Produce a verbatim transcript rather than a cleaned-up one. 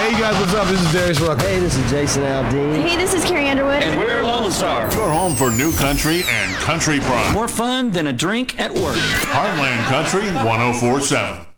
Hey guys, what's up? This is Darius Rucker. Hey, this is Jason Aldean. Hey, this is Carrie Underwood. And we're Lone Star. You're home for new country and country pride. More fun than a drink at work. Heartland Country one oh four point seven.